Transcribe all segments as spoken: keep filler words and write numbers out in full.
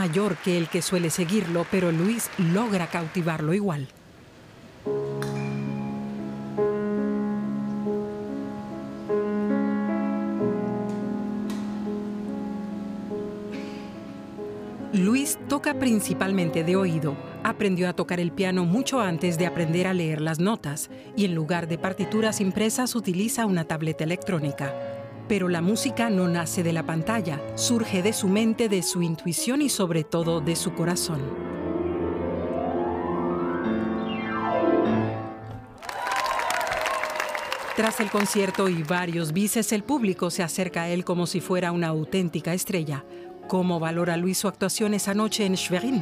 mayor que el que suele seguirlo, pero Luis logra cautivarlo igual. Luis toca principalmente de oído. Aprendió a tocar el piano mucho antes de aprender a leer las notas y en lugar de partituras impresas utiliza una tableta electrónica. Pero la música no nace de la pantalla, surge de su mente, de su intuición y sobre todo de su corazón. Tras el concierto y varios bises, el público se acerca a él como si fuera una auténtica estrella. ¿Cómo valora Luis su actuación esa noche en Schwerin?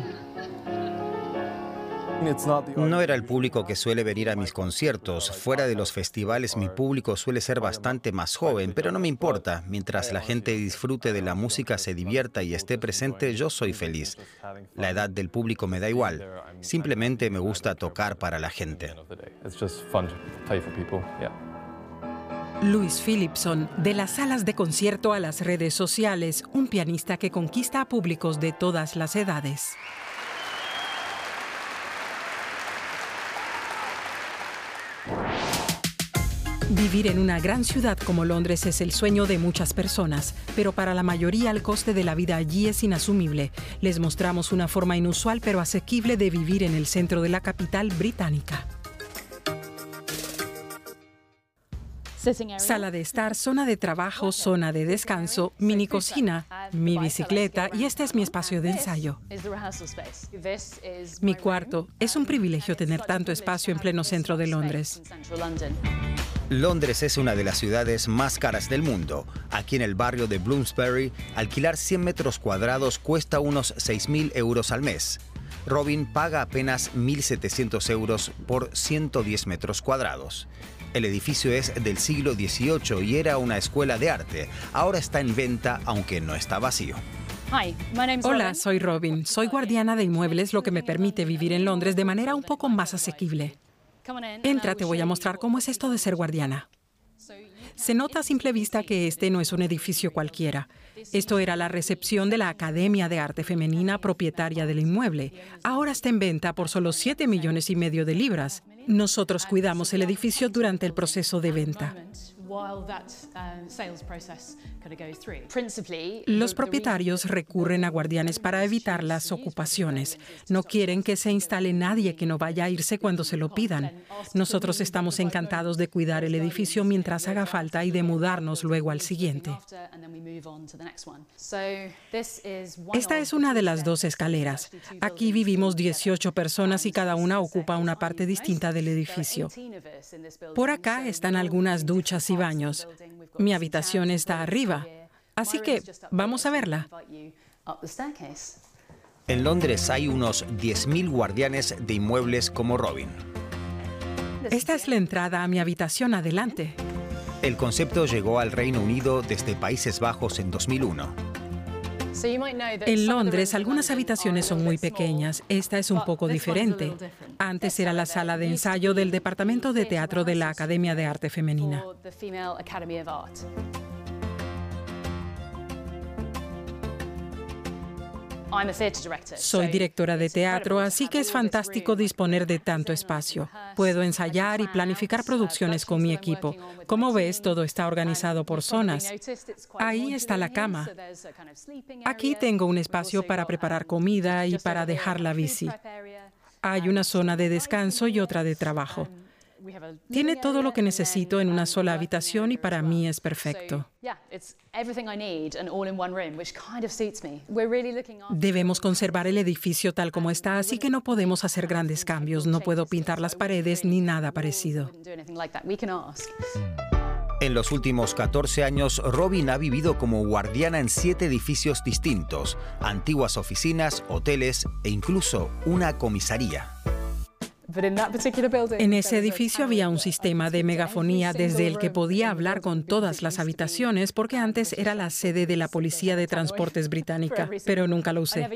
No era el público que suele venir a mis conciertos. Fuera de los festivales mi público suele ser bastante más joven, pero no me importa. Mientras la gente disfrute de la música, se divierta y esté presente, yo soy feliz. La edad del público me da igual. Simplemente me gusta tocar para la gente. Louis Phillipson, de las salas de concierto a las redes sociales, un pianista que conquista a públicos de todas las edades. Vivir en una gran ciudad como Londres es el sueño de muchas personas, pero para la mayoría el coste de la vida allí es inasumible. Les mostramos una forma inusual pero asequible de vivir en el centro de la capital británica. Sala de estar, zona de trabajo, zona de descanso, mini cocina, mi bicicleta y este es mi espacio de ensayo. Mi cuarto. Es un privilegio tener tanto espacio en pleno centro de Londres. Londres es una de las ciudades más caras del mundo. Aquí en el barrio de Bloomsbury, alquilar cien metros cuadrados cuesta unos seis mil euros al mes. Robin paga apenas mil setecientos euros por ciento diez metros cuadrados. El edificio es del siglo dieciocho y era una escuela de arte. Ahora está en venta, aunque no está vacío. Hola, soy Robin. Soy guardiana de inmuebles, lo que me permite vivir en Londres de manera un poco más asequible. Entra, te voy a mostrar cómo es esto de ser guardiana. Se nota a simple vista que este no es un edificio cualquiera. Esto era la recepción de la Academia de Arte Femenina propietaria del inmueble. Ahora está en venta por solo siete millones y medio de libras. Nosotros cuidamos el edificio durante el proceso de venta. Los propietarios recurren a guardianes para evitar las ocupaciones. No quieren que se instale nadie que no vaya a irse cuando se lo pidan. Nosotros estamos encantados de cuidar el edificio mientras haga falta y de mudarnos luego al siguiente. Esta es una de las dos escaleras. Aquí vivimos dieciocho personas y cada una ocupa una parte distinta del edificio. Por acá están algunas duchas y baños. Mi habitación está arriba, así que vamos a verla. En Londres hay unos diez mil guardianes de inmuebles como Robin. Esta es la entrada a mi habitación. Adelante. El concepto llegó al Reino Unido desde Países Bajos en dos mil uno. En Londres, algunas habitaciones son muy pequeñas. Esta es un poco diferente. Antes era la sala de ensayo del Departamento de Teatro de la Academia de Arte Femenina. Soy directora de teatro, así que es fantástico disponer de tanto espacio. Puedo ensayar y planificar producciones con mi equipo. Como ves, todo está organizado por zonas. Ahí está la cama. Aquí tengo un espacio para preparar comida y para dejar la bici. Hay una zona de descanso y otra de trabajo. Tiene todo lo que necesito en una sola habitación y para mí es perfecto. Debemos conservar el edificio tal como está, así que no podemos hacer grandes cambios. No puedo pintar las paredes ni nada parecido. En los últimos catorce años, Robin ha vivido como guardiana en siete edificios distintos, antiguas oficinas, hoteles e incluso una comisaría. En ese edificio había un sistema de megafonía desde el que podía hablar con todas las habitaciones porque antes era la sede de la Policía de Transportes británica, pero nunca lo usé.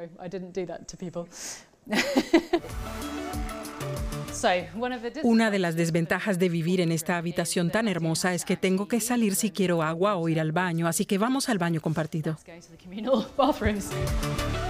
Una de las desventajas de vivir en esta habitación tan hermosa es que tengo que salir si quiero agua o ir al baño, así que vamos al baño compartido.